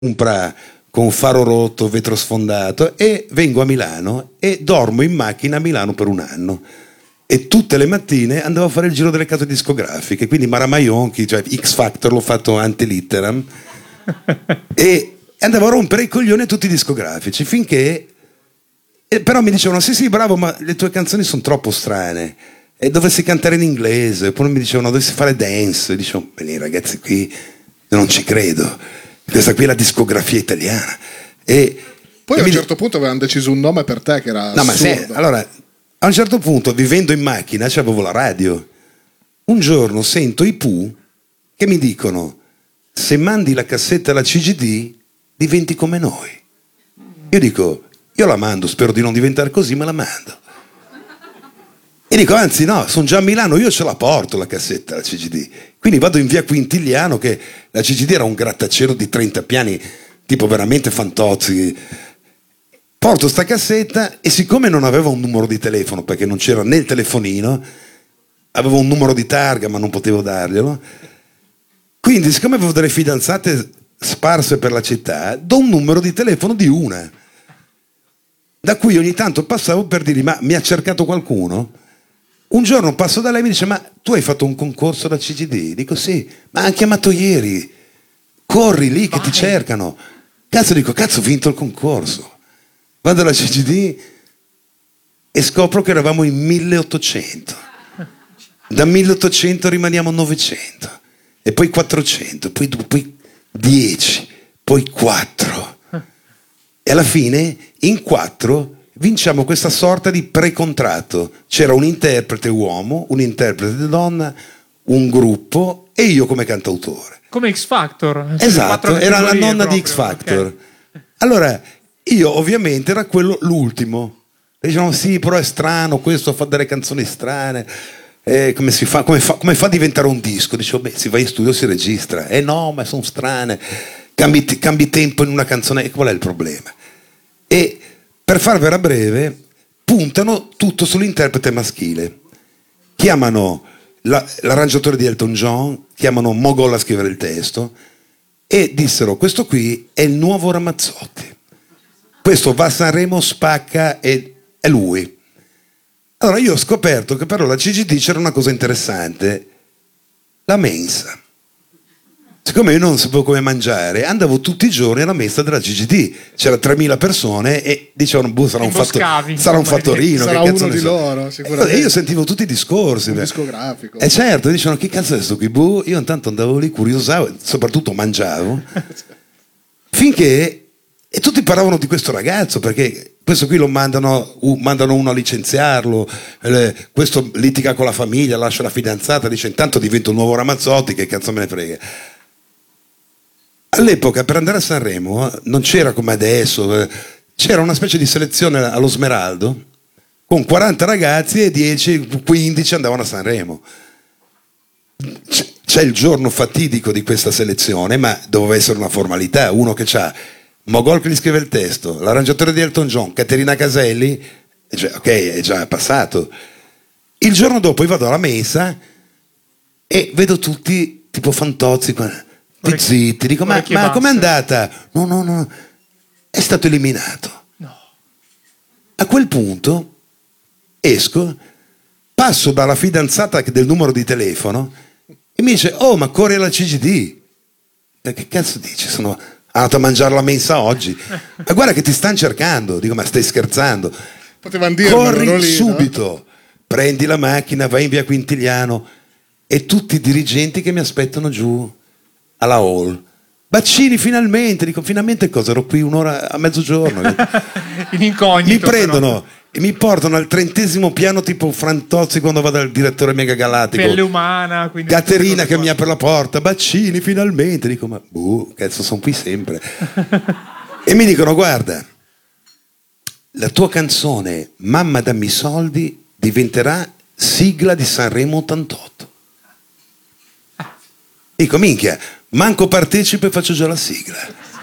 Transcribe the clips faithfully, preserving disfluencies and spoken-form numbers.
un pra con faro rotto, vetro sfondato, e vengo a Milano e dormo in macchina a Milano per un anno. E tutte le mattine andavo a fare il giro delle case discografiche, quindi Maramaionchi, cioè X Factor l'ho fatto ante litteram, e andavo a rompere i coglioni a tutti i discografici, finché... E però mi dicevano, sì sì bravo, ma le tue canzoni sono troppo strane, e dovresti cantare in inglese. Poi mi dicevano, dovresti fare dance. E dicevo, bene ragazzi, qui non ci credo, questa qui è la discografia italiana. E poi e a un mi... certo punto avevano deciso un nome per te che era no, ma assurdo. se, allora, a un certo punto, vivendo in macchina, c'avevo la radio. Un giorno sento i Pooh che mi dicono, se mandi la cassetta alla C G D diventi come noi. Io dico, io la mando, spero di non diventare così, ma la mando. E dico, anzi no, sono già a Milano, io ce la porto la cassetta alla C G D. Quindi vado in via Quintiliano, che la C G D era un grattacielo di trenta piani, tipo veramente Fantozzi. Porto sta cassetta e siccome non avevo un numero di telefono, perché non c'era né il telefonino, avevo un numero di targa ma non potevo darglielo, quindi siccome avevo delle fidanzate sparse per la città, do un numero di telefono di una, da cui ogni tanto passavo per dirgli, ma mi ha cercato qualcuno? Un giorno passo da lei e mi dice, ma tu hai fatto un concorso da C G D? Dico sì, ma hanno chiamato ieri, corri lì che Vai. ti cercano. Cazzo, dico, cazzo, ho vinto il concorso. Vado alla C G D e scopro che eravamo in milleottocento. Da milleottocento rimaniamo novecento, e poi quattrocento, poi, poi dieci, poi quattro. E alla fine, in quattro, vinciamo questa sorta di precontratto. C'era un interprete uomo, un interprete donna, un gruppo e io come cantautore. Come X Factor. Esatto, era la nonna proprio. di X Factor. Okay. Allora, io ovviamente era quello l'ultimo. E dicevano, sì, però è strano, questo fa delle canzoni strane. Eh, come si fa, come fa, come fa a diventare un disco? Dicevo, beh, si va in studio, si registra. Eh no, ma sono strane. Cambi, cambi tempo in una canzone, qual è il problema? E per farvela breve, puntano tutto sull'interprete maschile. Chiamano la, l'arrangiatore di Elton John, chiamano Mogol a scrivere il testo e dissero, questo qui è il nuovo Ramazzotti. Questo va a Sanremo, spacca, e è lui. Allora io ho scoperto che però alla C G D c'era una cosa interessante, la mensa. Siccome io non sapevo come mangiare, andavo tutti i giorni alla mensa della C G D. C'era tremila persone e dicevano, boh, sarà un, fatto, sarà un fattorino. Sarà che cazzo uno ne di so. loro, sicuramente. E io sentivo tutti i discorsi. Un discografico. E certo, dicevano, che cazzo è sto qui? Boh, io intanto andavo lì, curiosavo, soprattutto mangiavo. Finché... E tutti parlavano di questo ragazzo, perché questo qui lo mandano, uh, mandano uno a licenziarlo, eh, questo litiga con la famiglia, lascia la fidanzata, dice intanto divento il nuovo Ramazzotti, che cazzo me ne frega. All'epoca per andare a Sanremo eh, non c'era come adesso, eh, c'era una specie di selezione allo Smeraldo, con quaranta ragazzi e dieci, quindici andavano a Sanremo. C'è il giorno fatidico di questa selezione, ma doveva essere una formalità, uno che c'ha Mogol che gli scrive il testo, l'arrangiatore di Elton John, Caterina Caselli, cioè, ok, è già passato. Il giorno dopo io vado alla messa e vedo tutti tipo Fantozzi, tutti zitti, dico ma, ma com'è andata? No, no, no, è stato eliminato. No. A quel punto esco, passo dalla fidanzata del numero di telefono e mi dice, oh ma corri alla C G D. E che cazzo dici? Sono... andato a mangiare la mensa oggi, ma guarda che ti stanno cercando. Dico, ma stai scherzando? Potevano dirmelo, corri lì, subito, no? Prendi la macchina, vai in via Quintiliano e tutti i dirigenti che mi aspettano giù alla hall. Baccini finalmente, dico finalmente cosa? Ero qui un'ora a mezzogiorno. In incognito. Mi prendono però. e mi portano al trentesimo piano tipo Fantozzi quando vado dal direttore Mega Galattico. Pelle umana, quindi Caterina che mi apre la porta, Baccini finalmente, dico ma boh, cazzo sono qui sempre. E mi dicono guarda, la tua canzone Mamma dammi soldi diventerà sigla di Sanremo ottantotto. Dico minchia, manco partecipo e faccio già la sigla.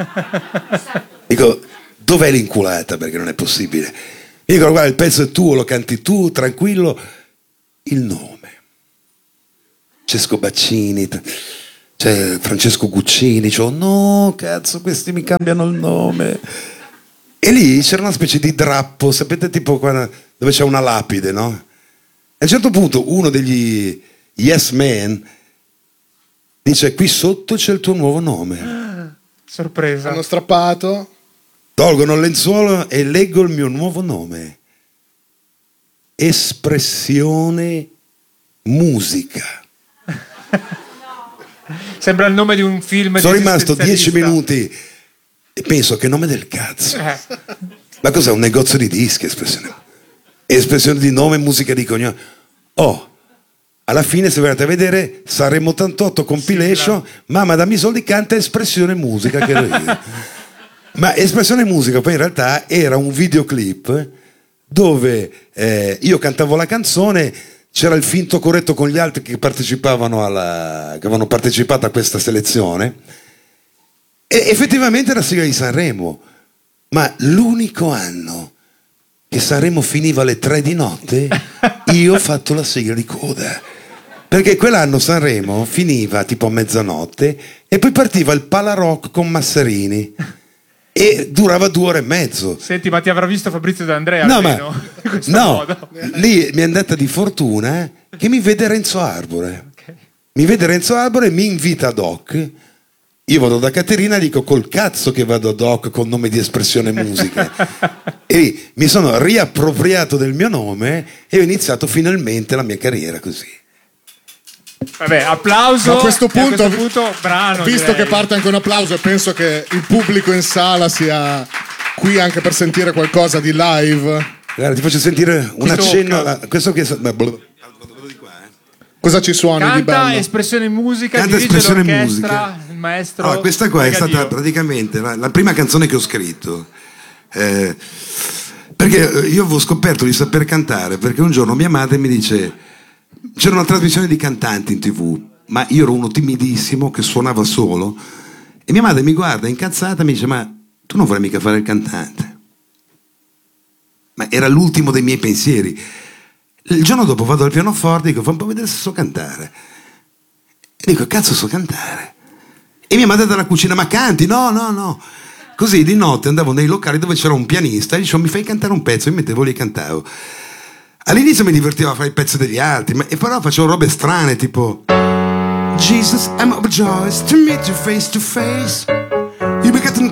Dico dov'è l'inculata, perché non è possibile. Mi dicono guarda il pezzo è tuo, lo canti tu, tranquillo. Il nome Cesco Baccini. C'è Francesco Guccini, dicevo no cazzo questi mi cambiano il nome, e lì c'era una specie di drappo, sapete, tipo quando, dove c'è una lapide, no? E a un certo punto uno degli yes man dice qui sotto c'è il tuo nuovo nome. Sorpresa. Hanno strappato. Tolgono il lenzuolo e leggo il mio nuovo nome. Espressione Musica. Sembra il nome di un film. Sono di rimasto dieci esistenzialista. minuti e penso che nome del cazzo. Eh. Ma cos'è, un negozio di dischi? Espressione, espressione di nome, musica di cognome. Oh, alla fine se andate a vedere Sanremo ottantotto compilation, Sì, mamma dammi i soldi, canta Espressione Musica, che ero io. Ma Espressione Musica poi in realtà era un videoclip dove eh, io cantavo la canzone, c'era il finto corretto con gli altri che partecipavano alla, che avevano partecipato a questa selezione, e effettivamente era sigla di Sanremo. Ma l'unico anno che Sanremo finiva alle tre di notte, io ho fatto la sigla di coda, perché quell'anno Sanremo finiva tipo a mezzanotte e poi partiva il Palarock con Massarini e durava due ore e mezzo. Senti, ma ti avrà visto Fabrizio D'Andrea No, almeno? ma In questo no, modo. lì mi è andata di fortuna eh, che mi vede Renzo Arbore. Ok. Mi vede Renzo Arbore e mi invita ad hoc. Io vado da Caterina e dico col cazzo che vado ad hoc con nome di Espressione Musica. E lì mi sono riappropriato del mio nome e ho iniziato finalmente la mia carriera così. Vabbè, applauso. A questo e punto, a questo punto brano, visto direi. che parte anche un applauso, e penso che il pubblico in sala sia qui anche per sentire qualcosa di live. Guarda, ti faccio sentire un Ti accenno. tocca. a questo che beh, blah. Cosa ci suona di Canta bello? Espressione Musica, Canta dirige Espressione l'orchestra, Musica. il maestro. Allora, questa qua è Megadio. stata praticamente la, la prima canzone che ho scritto. Eh, perché eh, io avevo scoperto di saper cantare perché un giorno mia madre mi dice: c'era una trasmissione di cantanti in tv, ma io ero uno timidissimo che suonava solo, e mia madre mi guarda incazzata e mi dice: ma tu non vorrai mica fare il cantante? Ma era l'ultimo dei miei pensieri. Il giorno dopo vado al pianoforte e dico: fa un po' vedere se so cantare. E dico: cazzo, so cantare. E mia madre dalla cucina: ma canti? No, no, no. Così di notte andavo nei locali dove c'era un pianista e dicevo: mi fai cantare un pezzo? E mi mettevo lì e cantavo. All'inizio mi divertiva a fare i pezzi degli altri, ma, e però facevo robe strane tipo: Jesus, I'm overjoyed to meet you face to face. You begot